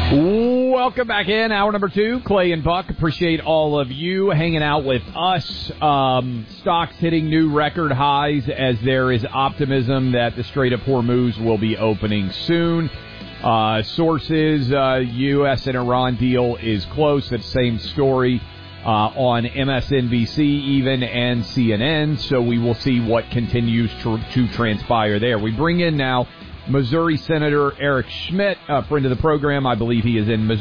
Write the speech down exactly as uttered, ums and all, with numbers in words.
Welcome back in, hour number two. Clay and Buck, appreciate all of you hanging out with us. Um, stocks hitting new record highs as there is optimism that the Strait of Hormuz will be opening soon. Uh, sources, uh, U S and Iran deal is close. That same story uh, on M S N B C even and C N N. So we will see what continues to, to transpire there. We bring in now Missouri Senator Eric Schmitt, a friend of the program. I believe he is in Missouri.